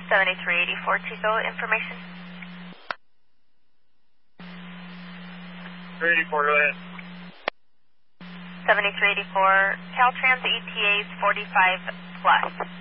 7384 Tico information. 384, go ahead. 7384, Caltrans ETAs 45 plus.